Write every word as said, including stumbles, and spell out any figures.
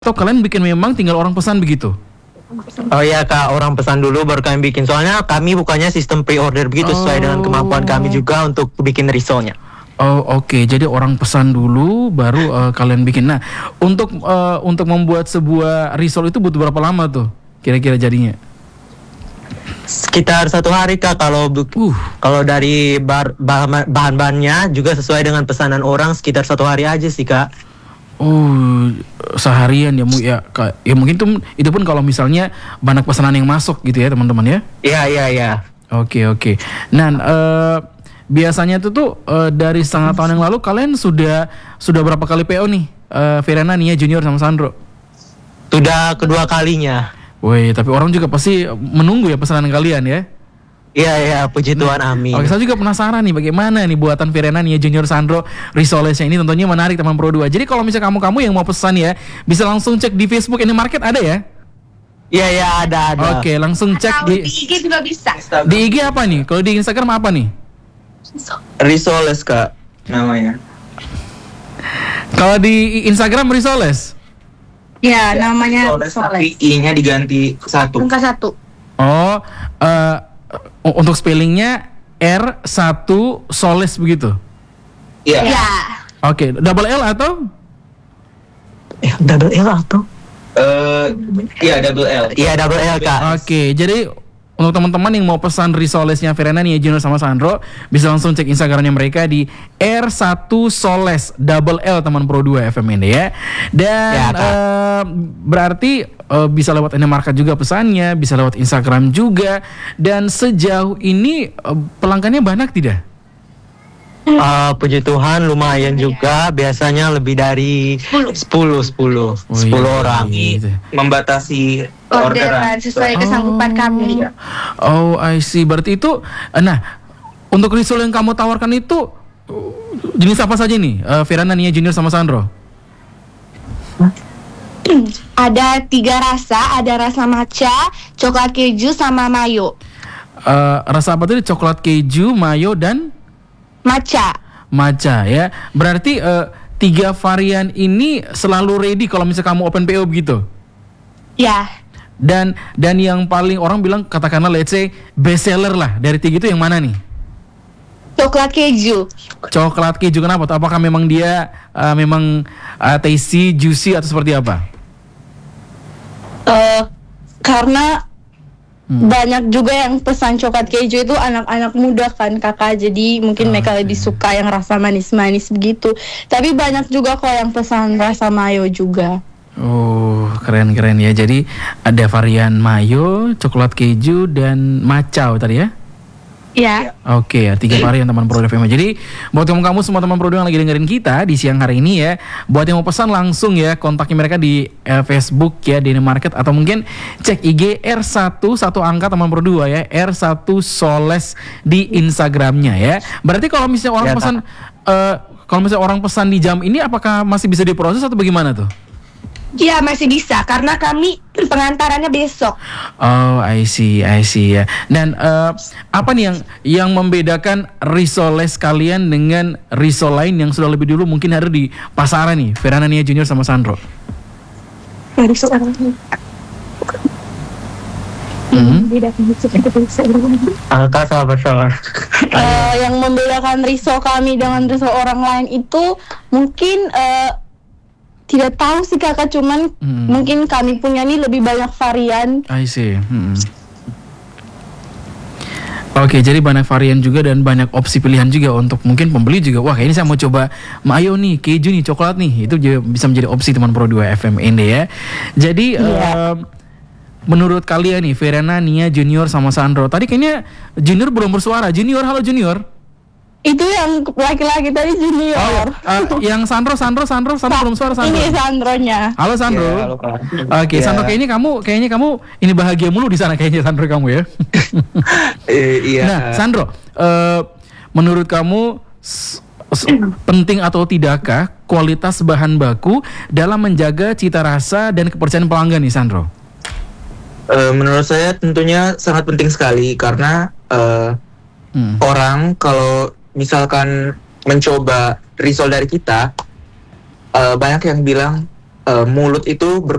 Atau kalian bikin memang tinggal orang pesan begitu? Oh iya Kak, orang pesan dulu baru kami bikin. Soalnya kami bukannya sistem pre-order begitu, Oh. sesuai dengan kemampuan kami juga untuk bikin risolnya. Oh oke, okay. Jadi orang pesan dulu baru uh, kalian bikin. Nah, untuk uh, untuk membuat sebuah risol itu butuh berapa lama tuh kira-kira jadinya? Sekitar satu hari Kak. Kalau bu- Uh. kalau dari bar- bahan- bahan-bahannya juga sesuai dengan pesanan orang, sekitar satu hari aja sih Kak. Oh, seharian ya, mu ya, Kak. Ya mungkin tuh itu pun kalau misalnya banyak pesanan yang masuk gitu ya, teman-teman ya. Iya iya iya. Oke, oke. Nah, uh, biasanya tuh tuh uh, dari setengah tahun yang lalu kalian sudah sudah berapa kali P O nih? Uh, Verena, Nia Junior sama Sandro. Sudah kedua kalinya. Woi, tapi orang juga pasti menunggu ya pesanan kalian ya. Iya iya, puji Tuhan, amin. Oke, saya juga penasaran nih bagaimana nih buatan Verena, Nia Junior, Sandro risolesnya ini tentunya menarik teman Pro dua. Jadi kalau misalnya kamu-kamu yang mau pesan ya, bisa langsung cek di Facebook Ini Market ada ya? Iya iya, ada ada. Oke, langsung cek Atau di di I G juga bisa. di I G apa nih? Kalau di Instagram apa nih? Risoles Kak namanya. Kalau di Instagram risoles. Ya, namanya tapi Soles. I-nya diganti satu. Angka satu. Oh, eh, untuk spellingnya R satu Soles begitu. Iya. Ya. Oke, double L atau? Eh, double L atau? Eh, iya double L. Iya double L Kak. Oke, jadi untuk teman-teman yang mau pesan risolesnya Verena, Nia Junior sama Sandro, bisa langsung cek Instagramnya mereka di R satu Soles double L teman Pro dua F M ini ya. Dan Ya, Kak. eh, berarti eh, bisa lewat Ini Market juga pesannya, bisa lewat Instagram juga. Dan sejauh ini eh, pelanggannya banyak tidak? Uh, puji Tuhan lumayan juga, biasanya lebih dari sepuluh sepuluh Oh, sepuluh iya, orang. gitu. Membatasi Orderan sesuai kesanggupan kami. Oh, I see. Berarti itu, eh, nah, untuk risol yang kamu tawarkan itu uh, jenis apa saja nih? Eh, Verena, Nia Junior sama Sandro? Ada tiga rasa, ada rasa matcha, coklat keju, sama mayo. Eh, rasa apa tadi? Coklat keju, mayo dan Matcha. matcha ya. Berarti eh, tiga varian ini selalu ready kalau misalnya kamu open P O begitu. Ya. Dan dan yang paling orang bilang katakanlah let's say best seller lah dari tiga itu yang mana nih? Coklat keju. Coklat keju, kenapa tuh? Apakah memang dia eh, memang eh, tasty, juicy atau seperti apa? Eh, karena Hmm. banyak juga yang pesan coklat keju itu anak-anak muda kan kakak, jadi mungkin Oh, mereka lebih iya. suka yang rasa manis-manis begitu. Tapi banyak juga kok yang pesan rasa mayo juga. Oh, keren-keren ya. Jadi ada varian mayo, coklat keju dan matcha tadi ya? Ya. Oke ya, tiga varian teman Pro F M. Jadi buat kamu-kamu semua teman Pro yang lagi dengerin kita di siang hari ini ya, buat yang mau pesan langsung ya kontakin mereka di eh, Facebook ya, di Ini Market, atau mungkin cek I G R satu satu angka teman Pro dua ya, R satu Soles di Instagramnya ya. Berarti kalau misalnya orang Ya, pesan eh, kalau misalnya orang pesan di jam ini, apakah masih bisa diproses atau bagaimana tuh? Ya masih bisa karena kami pengantarannya besok. Oh, I see, I see ya. Dan eh, apa nih yang yang membedakan risoles kalian dengan risol lain yang sudah lebih dulu mungkin ada di pasaran nih, Verena, Nia Junior sama Sandro? Hmm. Angka sabar-sabar. Eh, yang membedakan risol kami dengan risol orang lain itu mungkin eh, tidak tahu sih kakak, cuman Hmm. mungkin kami punya nih lebih banyak varian. I see. Hmm. Oke, jadi banyak varian juga dan banyak opsi pilihan juga untuk mungkin pembeli juga. Wah, kayaknya saya mau coba mayo nih, keju nih, coklat nih. Itu juga bisa menjadi opsi teman Pro dua F M ini ya. Jadi Iya. em, menurut kalian nih, Verena, Nia, Junior sama Sandro. Tadi kayaknya Junior belum bersuara. Junior, halo Junior. Itu yang laki-laki tadi junior. Oh, ya. Eh, yang Sandro, Sandro, Sandro, Sandro belum suara Sandro. Ini Sandronya. Halo Sandro. Ya, halo, Kak. Oke, Ya. Sandro, kayaknya kamu kayaknya kamu ini bahagia mulu di sana kayaknya Sandro kamu ya. Eh, iya. Nah, Sandro, eh, menurut kamu s- s- penting atau tidakkah kualitas bahan baku dalam menjaga cita rasa dan kepercayaan pelanggan nih, Sandro? Eh, menurut saya tentunya sangat penting sekali karena eh, Hmm. orang kalau misalkan mencoba risol dari kita, eh, banyak yang bilang eh, mulut itu